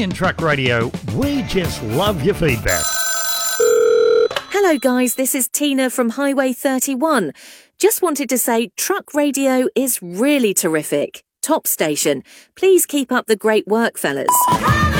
Opinion Truck Radio. We just love your feedback. Hello guys, this is Tina from Highway 31. Just wanted to say Truck Radio is really terrific. Top station. Please keep up the great work, fellas.